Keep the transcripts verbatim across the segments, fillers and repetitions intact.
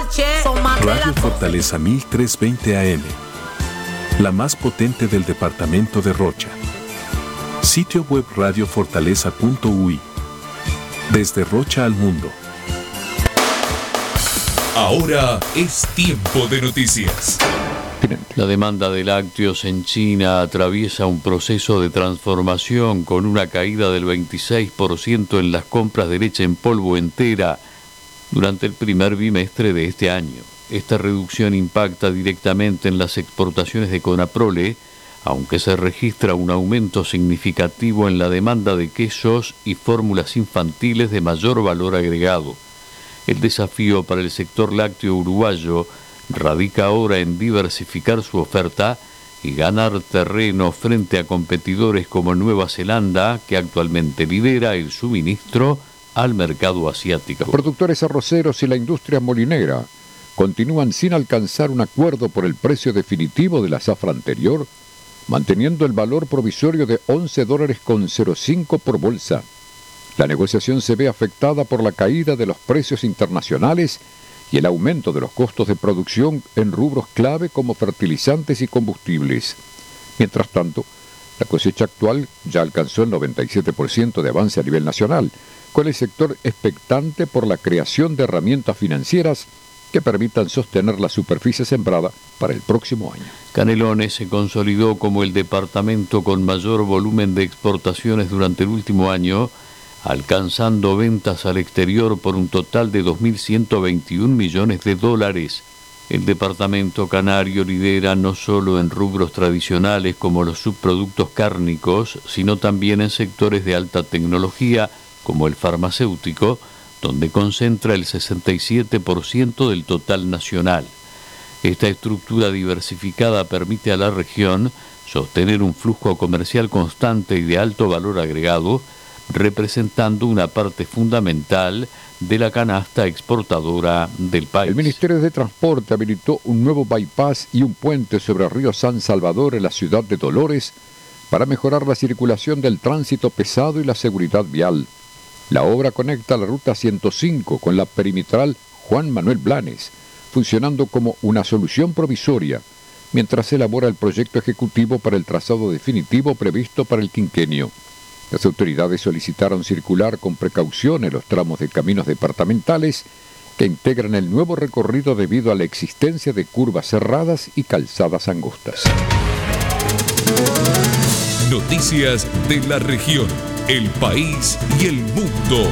Radio Fortaleza mil trescientos veinte A M, la más potente del departamento de Rocha. Sitio web radio fortaleza punto u i. Desde Rocha al mundo. Ahora es tiempo de noticias. La demanda de lácteos en China atraviesa un proceso de transformación con una caída del veintiséis por ciento en las compras de leche en polvo entera durante el primer bimestre de este año. Esta reducción impacta directamente en las exportaciones de Conaprole, aunque se registra un aumento significativo en la demanda de quesos y fórmulas infantiles de mayor valor agregado. El desafío para el sector lácteo uruguayo radica ahora en diversificar su oferta y ganar terreno frente a competidores como Nueva Zelanda, que actualmente lidera el suministro al mercado asiático. Los productores arroceros y la industria molinera continúan sin alcanzar un acuerdo por el precio definitivo de la zafra anterior, manteniendo el valor provisorio de once dólares con cero cinco por bolsa. La negociación se ve afectada por la caída de los precios internacionales y el aumento de los costos de producción en rubros clave como fertilizantes y combustibles. Mientras tanto, la cosecha actual ya alcanzó el noventa y siete por ciento de avance a nivel nacional, con el sector expectante por la creación de herramientas financieras que permitan sostener la superficie sembrada para el próximo año. Canelones se consolidó como el departamento con mayor volumen de exportaciones durante el último año, alcanzando ventas al exterior por un total de dos mil ciento veintiún millones de dólares. El departamento canario lidera no solo en rubros tradicionales como los subproductos cárnicos, sino también en sectores de alta tecnología como el farmacéutico, donde concentra el sesenta y siete por ciento del total nacional. Esta estructura diversificada permite a la región sostener un flujo comercial constante y de alto valor agregado, representando una parte fundamental de la canasta exportadora del país. El Ministerio de Transporte habilitó un nuevo bypass y un puente sobre el río San Salvador en la ciudad de Dolores para mejorar la circulación del tránsito pesado y la seguridad vial. La obra conecta la ruta ciento cinco con la perimetral Juan Manuel Blanes, funcionando como una solución provisoria, mientras se elabora el proyecto ejecutivo para el trazado definitivo previsto para el quinquenio. Las autoridades solicitaron circular con precaución en los tramos de caminos departamentales que integran el nuevo recorrido debido a la existencia de curvas cerradas y calzadas angostas. Noticias de la región, el país y el mundo.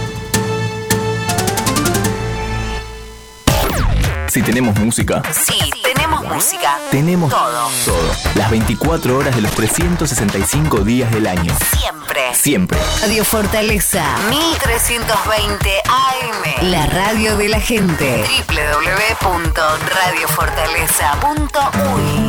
Si tenemos música. Sí, tenemos música. Tenemos todo. Todo. Las veinticuatro horas de los trescientos sesenta y cinco días del año. Siempre. Siempre. Radio Fortaleza mil trescientos veinte A M. La radio de la gente. doble u doble u doble u punto radio fortaleza punto u i.